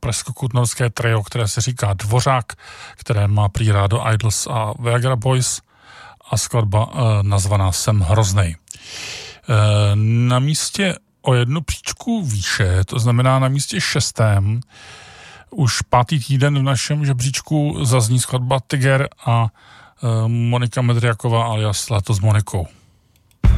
pražsko-kutnovské trio, které se říká Dvořák, které má prý rádo Idols a Viagra Boys a skladba nazvaná Jsem hroznej. Na místě o jednu příčku výše, to znamená na místě 6. už 5. týden v našem žebříčku zazní skladba Tiger a Monika Medriaková alias Léto s Monikou.